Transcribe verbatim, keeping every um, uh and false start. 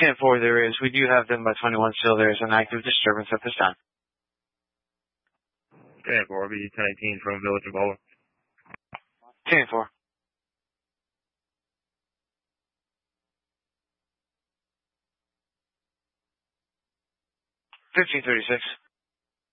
ten four, there is. We do have them by twenty-one still. There's an active disturbance at this time. ten four, B ten eighteen from Village of Bowler. ten four. fifteen thirty-six.